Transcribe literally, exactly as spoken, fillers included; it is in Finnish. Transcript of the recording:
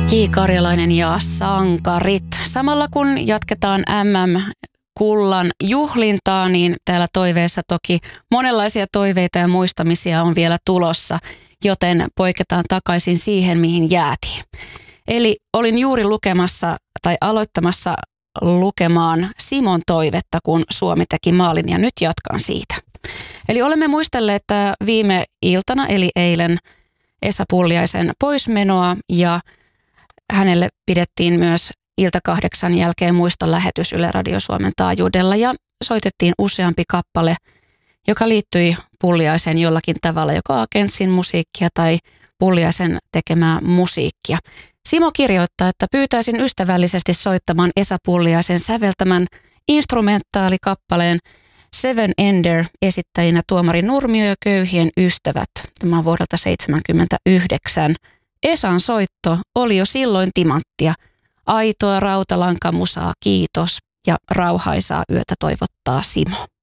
J. Karjalainen ja Sankarit. Samalla kun jatketaan M M-kullan juhlintaa, niin täällä toiveessa toki monenlaisia toiveita ja muistamisia on vielä tulossa, joten poiketaan takaisin siihen, mihin jäätiin. Eli olin juuri lukemassa tai aloittamassa lukemaan Simon toivetta, kun Suomi teki maalin, ja nyt jatkan siitä. Eli olemme muistelleet viime iltana, eli eilen, Esa Pulliaisen poismenoa, ja hänelle pidettiin myös ilta kahdeksan jälkeen muistolähetys Yle Radio Suomen taajuudella, ja soitettiin useampi kappale, joka liittyi Pulliaisen jollakin tavalla, joko Agensin musiikkia tai Pulliaisen tekemää musiikkia. Simo kirjoittaa, että pyytäisin ystävällisesti soittamaan Esa Pulliaisen säveltämän instrumentaalikappaleen Seven Ender, esittäjinä Tuomari Nurmio ja Köyhien ystävät. Tämä on vuodelta seitsemänkymmentäyhdeksän. Esan soitto oli jo silloin timanttia. Aitoa rautalankamusaa, kiitos, ja rauhaisaa yötä toivottaa Simo.